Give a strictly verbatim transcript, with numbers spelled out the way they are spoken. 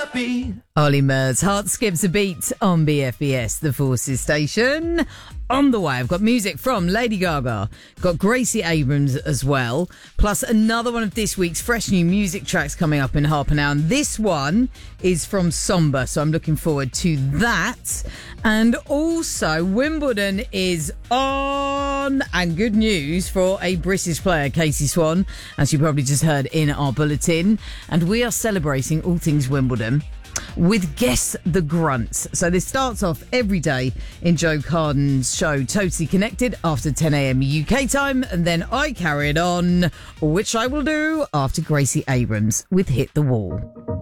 beat. Ollie Murs, Heart Skips a Beat on B F B S, the Forces station. On the way, I've got music from Lady Gaga, got Gracie Abrams as well, plus another one of this week's fresh new music tracks coming up in half an hour. And this one is from Somber, so I'm looking forward to that. And also, Wimbledon is on, and good news for a British player, Casey Swan, as you probably just heard in our bulletin. And we are celebrating all things Wimbledon with Guess the Grunts. So this starts off every day in Joe Carden's show Totally Connected after ten a.m. U K time, and then I carry it on, which I will do after Gracie Abrams with Hit the Wall.